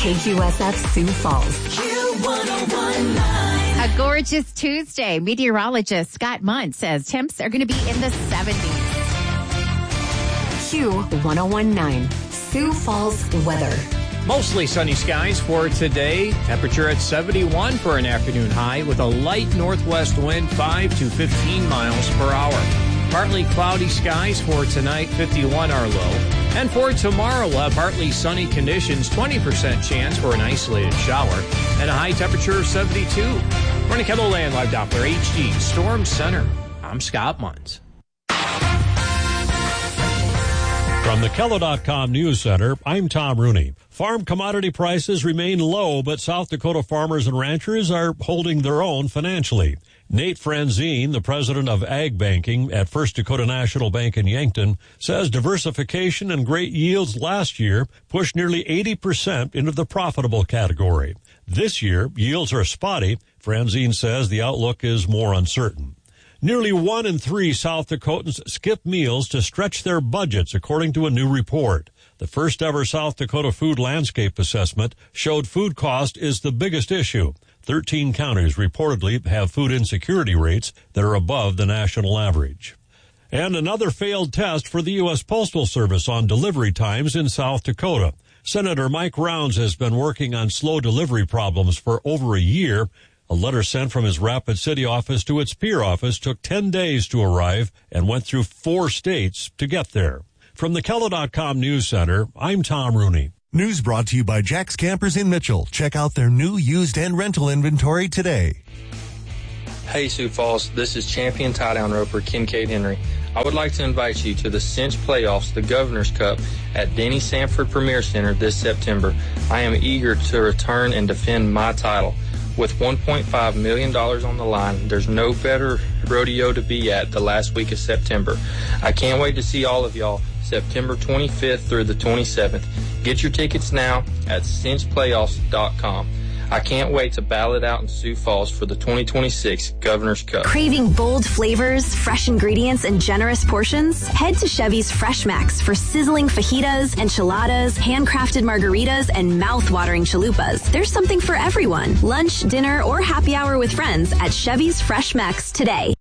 KQSF Sioux Falls. A gorgeous Tuesday. Meteorologist Scott Mundt says temps are going to be in the 70s. Q1019, Sioux Falls weather. Mostly sunny skies for today. Temperature at 71 for an afternoon high with a light northwest wind 5 to 15 miles per hour. Partly cloudy skies for tonight, 51 are low. And for tomorrow, partly sunny conditions, 20% chance for an isolated shower, and a high temperature of 72. Running KELOLAND Live Doppler HD Storm Center. I'm Scott Mundt. From the KELO.com News Center, I'm Tom Rooney. Farm commodity prices remain low, but South Dakota farmers and ranchers are holding their own financially. Nate Franzine, the president of Ag Banking at First Dakota National Bank in Yankton, says diversification and great yields last year pushed nearly 80% into the profitable category. This year, yields are spotty. Franzine says the outlook is more uncertain. Nearly 1 in 3 South Dakotans skip meals to stretch their budgets, according to a new report. The first ever South Dakota Food Landscape Assessment showed food cost is the biggest issue. 13 counties reportedly have food insecurity rates that are above the national average. And another failed test for the U.S. Postal Service on delivery times in South Dakota. Senator Mike Rounds has been working on slow delivery problems for over a year. A letter sent from his Rapid City office to its peer office took 10 days to arrive and went through 4 states to get there. From the KELO.com News Center, I'm Tom Rooney. News brought to you by Jack's Campers in Mitchell. Check out their new used and rental inventory today. Hey Sioux Falls, this is champion tie-down roper Kincaid Henry. I would like to invite you to the Cinch Playoffs, the Governor's Cup, at Denny Sanford Premier Center this September. I am eager to return and defend my title. With $1.5 million on the line, there's no better rodeo to be at the last week of September. I can't wait to see all of y'all September 25th through the 27th. Get your tickets now at cinchplayoffs.com. I can't wait to battle it out in Sioux Falls for the 2026 Governor's Cup. Craving bold flavors, fresh ingredients, and generous portions? Head to Chevy's Fresh Max for sizzling fajitas, enchiladas, handcrafted margaritas, and mouth-watering chalupas. There's something for everyone. Lunch, dinner, or happy hour with friends at Chevy's Fresh Max today.